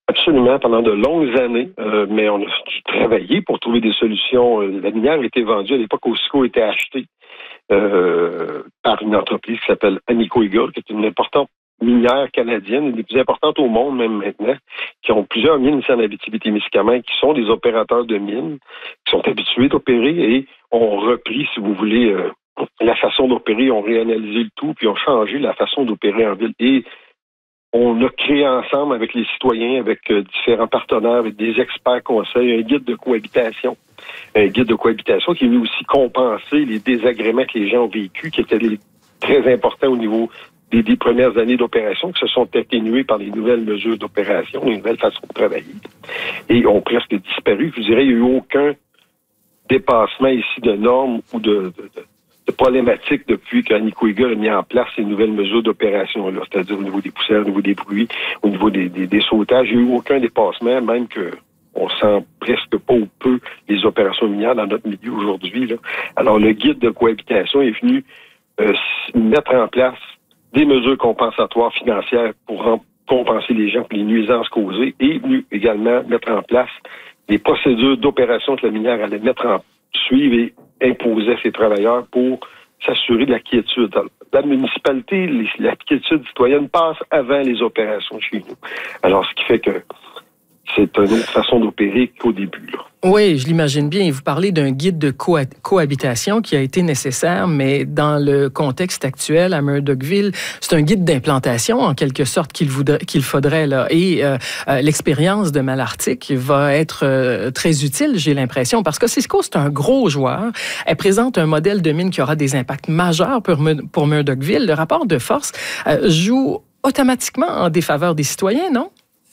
Absolument, pendant de longues années, mais on a travaillé pour trouver des solutions. La minière a été vendue à l'époque où Osisko était acheté par une entreprise qui s'appelle Agnico Eagle, qui est une importante minière canadienne, une des plus importantes au monde même maintenant, qui ont plusieurs mines ici en Abitibi-Témiscamingue, qui sont des opérateurs de mines, qui sont habitués d'opérer et ont repris, si vous voulez, la façon d'opérer, ont réanalysé le tout, puis ont changé la façon d'opérer en ville. Et on a créé ensemble avec les citoyens, avec différents partenaires, avec des experts conseils, un guide de cohabitation. Un guide de cohabitation qui est venu aussi compenser les désagréments que les gens ont vécus, qui étaient très importants au niveau des premières années d'opération, qui se sont atténués par les nouvelles mesures d'opération, les nouvelles façons de travailler, et ont presque disparu. Je vous dirais, il n'y a eu aucun dépassement ici de normes ou de problématiques depuis qu'Agnico Eagle a mis en place ces nouvelles mesures d'opération, là, c'est-à-dire au niveau des poussières, au niveau des bruits, au niveau des sautages. Il n'y a eu aucun dépassement, même que on sent presque pas ou peu les opérations minières dans notre milieu aujourd'hui, là. Alors, le guide de cohabitation est venu mettre en place des mesures compensatoires financières pour compenser les gens pour les nuisances causées et est venu également mettre en place des procédures d'opération que la minière allait suivre et imposer à ses travailleurs pour s'assurer de la quiétude. La municipalité, la quiétude citoyenne passe avant les opérations chez nous. Alors, ce qui fait que c'est une autre façon d'opérer qu'au début, là. Oui, je l'imagine bien. Vous parlez d'un guide de cohabitation qui a été nécessaire, mais dans le contexte actuel à Murdochville, c'est un guide d'implantation, en quelque sorte, qu'il faudrait, là. Et l'expérience de Malartic va être très utile, j'ai l'impression, parce que Osisko, c'est un gros joueur. Elle présente un modèle de mine qui aura des impacts majeurs pour Murdochville. Le rapport de force joue automatiquement en défaveur des citoyens, non?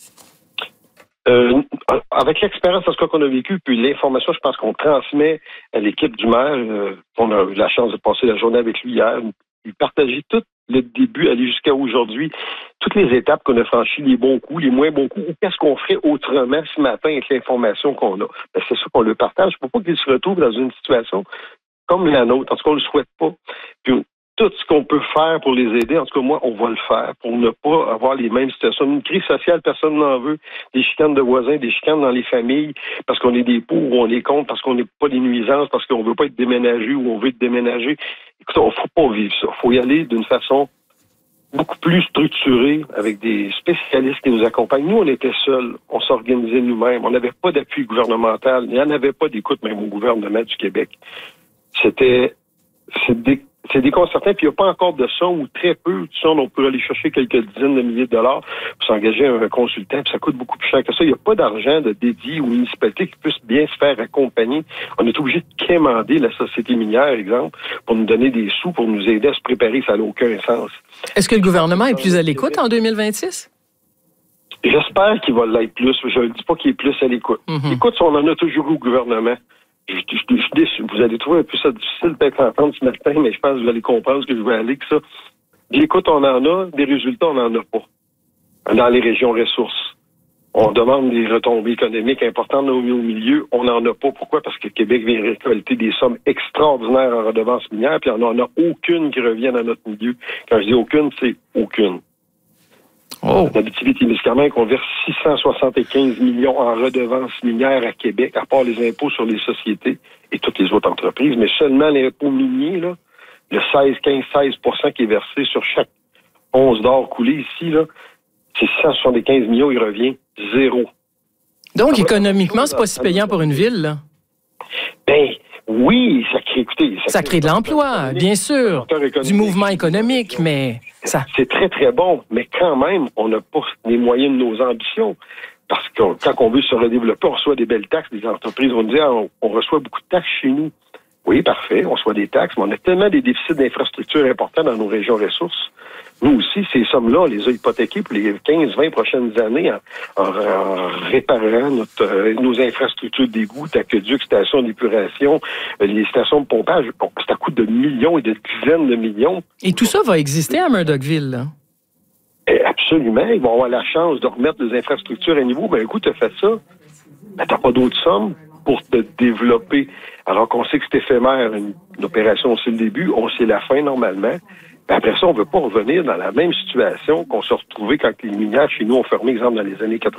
Avec l'expérience en ce qu'on a vécu, puis l'information, je pense qu'on transmet à l'équipe du maire. On a eu la chance de passer la journée avec lui hier, lui partager tout le début, aller jusqu'à aujourd'hui, toutes les étapes qu'on a franchies, les bons coups, les moins bons coups, ou qu'est-ce qu'on ferait autrement ce matin avec l'information qu'on a. Ben, c'est ça qu'on le partage. Pour pas qu'il se retrouve dans une situation comme la nôtre. En tout cas, on le souhaite pas. Puis, tout ce qu'on peut faire pour les aider, en tout cas, moi, on va le faire pour ne pas avoir les mêmes situations. Une crise sociale, personne n'en veut. Des chicanes de voisins, des chicanes dans les familles, parce qu'on est des pour ou on est contre, parce qu'on n'est pas des nuisances, parce qu'on veut pas être déménagé ou on veut être déménagé. Écoutez, il ne faut pas vivre ça. Il faut y aller d'une façon beaucoup plus structurée, avec des spécialistes qui nous accompagnent. Nous, on était seuls. On s'organisait nous-mêmes. On n'avait pas d'appui gouvernemental. Il n'y en avait pas d'écoute même au gouvernement du Québec. C'est déconcertant, puis il n'y a pas encore de son ou très peu de son. On peut aller chercher quelques dizaines de milliers de dollars pour s'engager un consultant, puis ça coûte beaucoup plus cher que ça. Il n'y a pas d'argent de dédié aux municipalités qui puissent bien se faire accompagner. On est obligé de quémander la société minière, exemple, pour nous donner des sous, pour nous aider à se préparer. Ça n'a aucun sens. Est-ce que le gouvernement est plus à l'écoute en 2026? J'espère qu'il va l'être plus. Je ne dis pas qu'il est plus à l'écoute. L'écoute, on en a toujours eu au gouvernement. Je suis déçu. Vous allez trouver un peu ça difficile peut-être à entendre ce matin, mais je pense que vous allez comprendre ce que je veux aller que ça. L'écoute, on en a, des résultats, on n'en a pas. Dans les régions ressources. On demande des retombées économiques importantes au milieu, on n'en a pas. Pourquoi? Parce que Québec vient récolter des sommes extraordinaires en redevances minières, puis on n'en a aucune qui revient dans notre milieu. Quand je dis aucune, c'est aucune. En Abitibi-Témiscamingue, on verse 675 millions en redevances minières à Québec, à part les impôts sur les sociétés et toutes les autres entreprises, mais seulement l'impôt minier, là, le 15-16% qui est versé sur chaque once d'or coulé ici, là, c'est 675 millions, il revient zéro. Donc, économiquement, c'est pas si payant pour une ville, là? Ben, oui, ça crée de l'emploi, bien sûr, du mouvement économique, mais ça... C'est très, très bon, mais quand même, on n'a pas les moyens de nos ambitions. Parce que quand on veut se redévelopper, on reçoit des belles taxes, des entreprises vont nous dire on reçoit beaucoup de taxes chez nous. Oui, parfait, on reçoit des taxes, mais on a tellement des déficits d'infrastructures importants dans nos régions ressources. Nous aussi, ces sommes-là, on les a hypothéquées pour les 15-20 prochaines années en réparant nos infrastructures d'égout, aqueducs, stations d'épuration, les stations de pompage. Bon, ça coûte de millions et de dizaines de millions. Et tout ça va exister à Murdochville, là? Absolument. Ils vont avoir la chance de remettre des infrastructures à niveau. Ben, écoute, tu as fait ça. Ben, t'as pas d'autres sommes pour te développer. Alors qu'on sait que c'est éphémère, une opération, c'est le début, on sait la fin normalement. Ben après ça, on ne veut pas revenir dans la même situation qu'on s'est retrouvé quand les minières chez nous ont fermé, exemple, dans les années 80.